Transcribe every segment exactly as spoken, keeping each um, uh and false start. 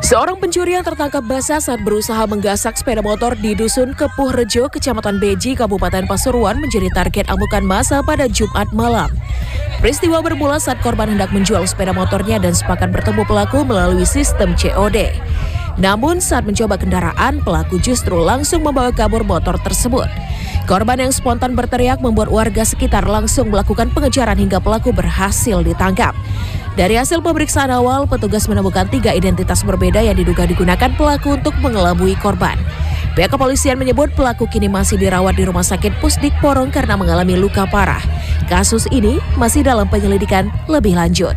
Seorang pencuri yang tertangkap basah saat berusaha menggasak sepeda motor di Dusun Kepuh Rejo, Kecamatan Beji, Kabupaten Pasuruan menjadi target amukan massa pada Jumat malam. Peristiwa bermula saat korban hendak menjual sepeda motornya dan sepakat bertemu pelaku melalui sistem C O D. Namun saat mencoba kendaraan, pelaku justru langsung membawa kabur motor tersebut. Korban yang spontan berteriak membuat warga sekitar langsung melakukan pengejaran hingga pelaku berhasil ditangkap. Dari hasil pemeriksaan awal, petugas menemukan tiga identitas berbeda yang diduga digunakan pelaku untuk mengelabui korban. Pihak kepolisian menyebut pelaku kini masih dirawat di Rumah Sakit Pusdik Porong karena mengalami luka parah. Kasus ini masih dalam penyelidikan lebih lanjut.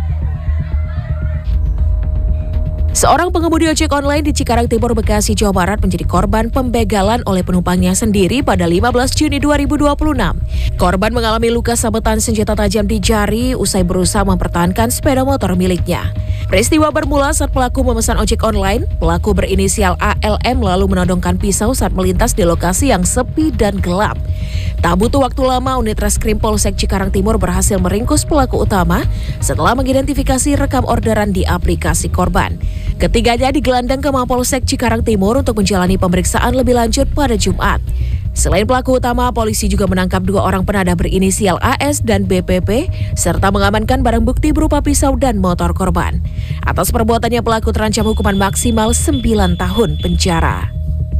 Seorang pengemudi ojek online di Cikarang Timur, Bekasi, Jawa Barat menjadi korban pembegalan oleh penumpangnya sendiri pada lima belas Juni dua ribu dua puluh enam. Korban mengalami luka sabetan senjata tajam di jari usai berusaha mempertahankan sepeda motor miliknya. Peristiwa bermula saat pelaku memesan ojek online. Pelaku berinisial A L M lalu menodongkan pisau saat melintas di lokasi yang sepi dan gelap. Tak butuh waktu lama, unit Reskrim Polsek Cikarang Timur berhasil meringkus pelaku utama setelah mengidentifikasi rekam orderan di aplikasi korban. Ketiganya digelandang ke Mapolsek Cikarang Timur untuk menjalani pemeriksaan lebih lanjut pada Jumat. Selain pelaku utama, polisi juga menangkap dua orang penadah berinisial A S dan B P P, serta mengamankan barang bukti berupa pisau dan motor korban. Atas perbuatannya, pelaku terancam hukuman maksimal sembilan tahun penjara.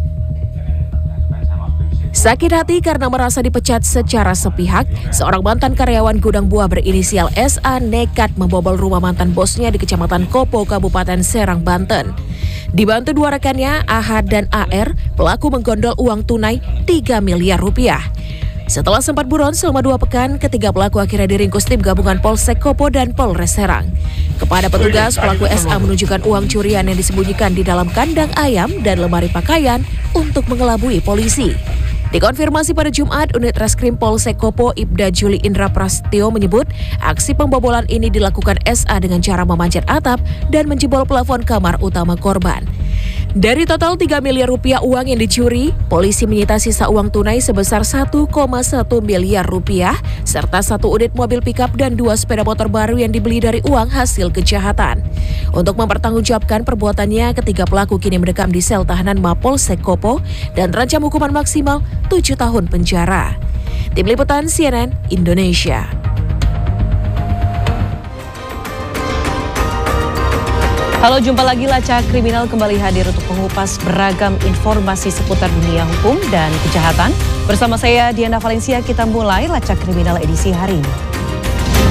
Sakit hati karena merasa dipecat secara sepihak, seorang mantan karyawan gudang buah berinisial S A nekat membobol rumah mantan bosnya di Kecamatan Kopo, Kabupaten Serang, Banten. Dibantu dua rekannya, A H dan A R, pelaku menggondol uang tunai tiga miliar rupiah. Setelah sempat buron selama dua pekan, ketiga pelaku akhirnya diringkus tim gabungan Polsek Kopo dan Polres Serang. Kepada petugas, pelaku S A menunjukkan uang curian yang disembunyikan di dalam kandang ayam dan lemari pakaian untuk mengelabui polisi. Dikonfirmasi pada Jumat, unit Reskrim Polsek Kopo Ibda Juli Indra Prasetyo menyebut aksi pembobolan ini dilakukan S A dengan cara memanjat atap dan menjebol plafon kamar utama korban. Dari total tiga miliar rupiah uang yang dicuri, polisi menyita sisa uang tunai sebesar satu koma satu miliar rupiah serta satu unit mobil pickup dan dua sepeda motor baru yang dibeli dari uang hasil kejahatan. Untuk mempertanggungjawabkan perbuatannya, ketiga pelaku kini mendekam di sel tahanan Mapolsek Kopo dan terancam hukuman maksimal tujuh tahun penjara. Tim Liputan C N N Indonesia. Halo, jumpa lagi. Lacak Kriminal kembali hadir untuk mengupas beragam informasi seputar dunia hukum dan kejahatan. Bersama saya Diana Valencia, kita mulai Lacak Kriminal edisi hari ini.